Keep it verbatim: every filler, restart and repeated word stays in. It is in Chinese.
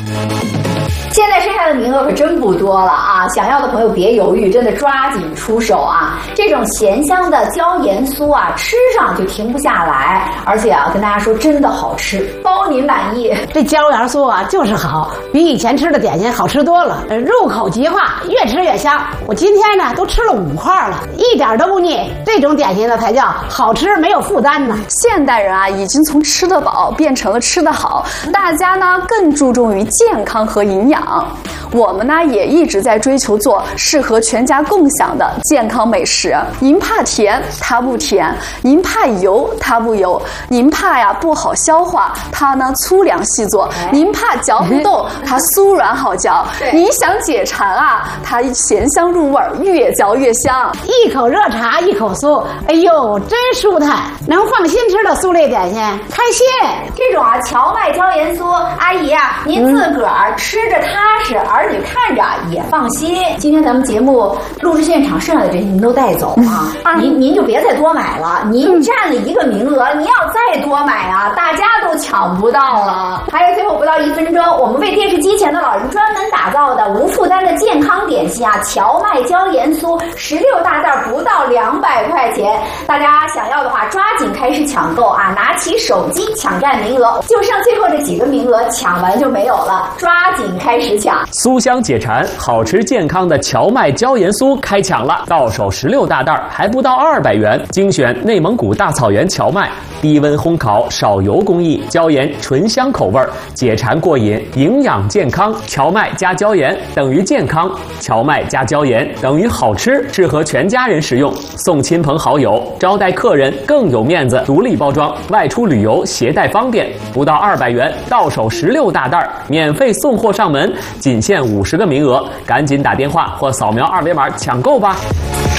现在剩下的名额可真不多了啊！想要的朋友别犹豫，真的抓紧出手啊！这种咸香的椒盐酥啊，吃上就停不下来，而且啊，跟大家说真的好吃，包您满意。 这椒盐酥啊，就是好，比以前吃的点心好吃多了，入口即化，越吃越香。我今天呢都吃了五块了，一点都不腻。这种点心呢才叫好吃，没有负担呢。 现代人啊，已经从吃得饱变成了吃得好，大家呢更注重于健康和营养。我们呢也一直在追求做适合全家共享的健康美食。您怕甜，它不甜；您怕油，它不油；您怕呀不好消化，它呢粗粮细做；您怕嚼不动，它酥软好嚼；您想解馋啊，它咸香入味，越嚼越香。 一口热茶，一口酥，哎呦，真舒坦，能放心吃的酥类点心，开心。 这种啊荞麦椒盐酥，阿姨啊，您自个儿吃着踏实，儿女看着也放心。今天咱们节目录制现场剩下的这些您都带走啊，啊您您就别再多买了，您占了一个名额，您要再多买啊，大家都抢不到了。还有最后不到一分钟，我们为电视机前的老人专门打造的无负担的健康点心啊，荞麦椒盐酥，十六大袋不到两百块钱，大家想要的话抓紧开始抢购啊，拿起手机抢占名额，就剩最后这几个名额，抢完就没有了，抓紧开始抢。 酥香解馋，好吃健康的荞麦椒盐酥开抢了，到手十六大袋，还不到二百元，精选内蒙古大草原荞麦，低温烘烤，少油工艺，椒盐醇香口味，解馋过瘾，营养健康。荞麦加椒盐等于健康，荞麦加椒盐等于好吃，适合全家人食用，送亲朋好友，招待客人更有面子。独立包装，外出旅游携带方便，不到二百元，到手十六大袋，免费送货上门，仅限五十个名额，赶紧打电话或扫描二维码抢购吧。